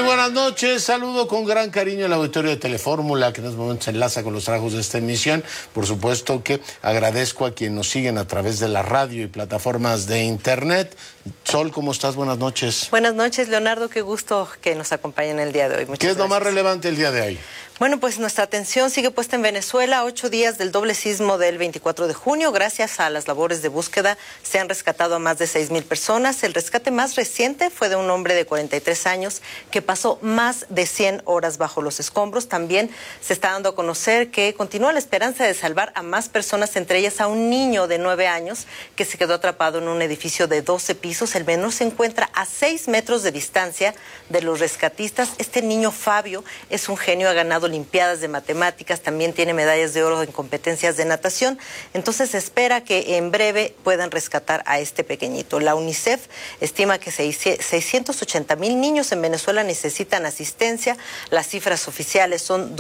Muy buenas noches, saludo con gran cariño al auditorio de Telefórmula, que en estos momentos se enlaza con los trabajos de esta emisión. Por supuesto que agradezco a quienes nos siguen a través de la radio y plataformas de internet. Sol, ¿cómo estás? Buenas noches. Buenas noches, Leonardo, qué gusto que nos acompañen el día de hoy. ¿Qué es lo más relevante el día de hoy? Bueno, pues nuestra atención sigue puesta en Venezuela. 8 días del doble sismo del 24 de junio. Gracias a las labores de búsqueda se han rescatado a más de 6,000 personas. El rescate más reciente fue de un hombre de 43 años que pasó más de 100 horas bajo los escombros. También se está dando a conocer que continúa la esperanza de salvar a más personas, entre ellas a un niño de 9 años que se quedó atrapado en un edificio de 12 pisos. El menor se encuentra a 6 metros de distancia de los rescatistas. Este niño, Fabio, es un genio, ha ganado olimpiadas de matemáticas, también tiene medallas de oro en competencias de natación. Entonces se espera que en breve puedan rescatar a este pequeñito. La UNICEF estima que 680,000 niños en Venezuela necesitan asistencia. Las cifras oficiales son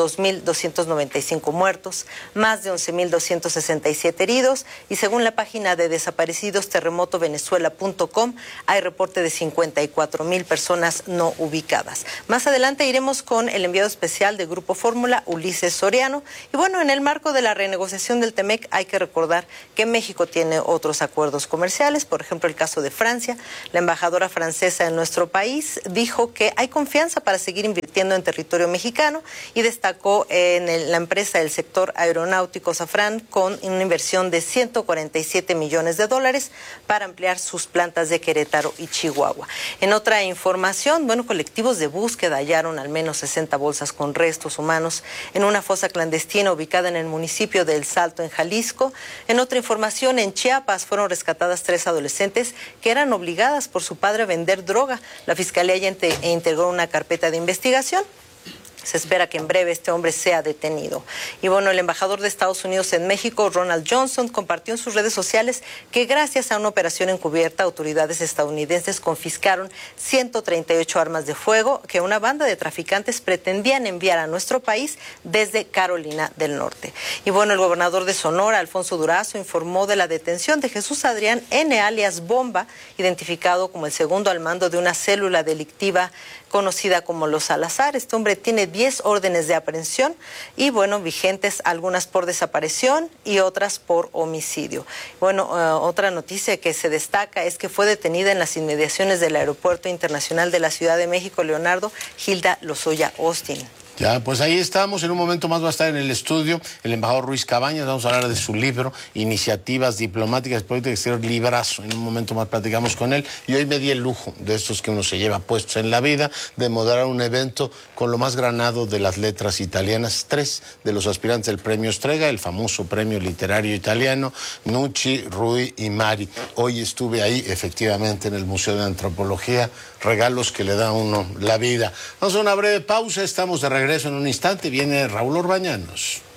2,295 muertos, más de 11,267 heridos, y según la página de desaparecidos terremotovenezuela.com hay reporte de 54,000 personas no ubicadas. Más adelante iremos con el enviado especial de Grupo Fórmula, Ulises Soriano. Y bueno, en el marco de la renegociación del TEMEC hay que recordar que México tiene otros acuerdos comerciales, por ejemplo el caso de Francia. La embajadora francesa en nuestro país dijo que hay confianza para seguir invirtiendo en territorio mexicano y destacó en la empresa del sector aeronáutico Safran con una inversión de 147 millones de dólares para ampliar sus plantas de Querétaro y Chihuahua. En otra información, bueno, colectivos de búsqueda hallaron al menos 60 bolsas con restos humanos en una fosa clandestina ubicada en el municipio de El Salto, en Jalisco. En otra información, en Chiapas fueron rescatadas 3 adolescentes que eran obligadas por su padre a vender droga. La Fiscalía ya integró una carpeta de investigación. Se espera que en breve este hombre sea detenido. Y bueno, el embajador de Estados Unidos en México, Ronald Johnson, compartió en sus redes sociales que gracias a una operación encubierta, autoridades estadounidenses confiscaron 138 armas de fuego que una banda de traficantes pretendían enviar a nuestro país desde Carolina del Norte. Y bueno, el gobernador de Sonora, Alfonso Durazo, informó de la detención de Jesús Adrián N., alias Bomba, identificado como el segundo al mando de una célula delictiva conocida como Los Salazar. Este hombre tiene 10 órdenes de aprehensión y, bueno, vigentes, algunas por desaparición y otras por homicidio. Bueno, otra noticia que se destaca es que fue detenida en las inmediaciones del Aeropuerto Internacional de la Ciudad de México, Leonardo, Hilda Lozoya Austin. Ya, pues ahí estamos. En un momento más va a estar en el estudio el embajador Ruiz Cabañas. Vamos a hablar de su libro, Iniciativas Diplomáticas, Política Exterior, librazo. En un momento más platicamos con él. Y hoy me di el lujo, de estos que uno se lleva puestos en la vida, de moderar un evento con lo más granado de las letras italianas. 3 de los aspirantes del premio Strega, el famoso premio literario italiano, Nucci, Rui y Mari. Hoy estuve ahí, efectivamente, en el Museo de Antropología. Regalos que le da a uno la vida. Vamos a una breve pausa. Estamos de regreso en un instante. Viene Raúl Orbañanos.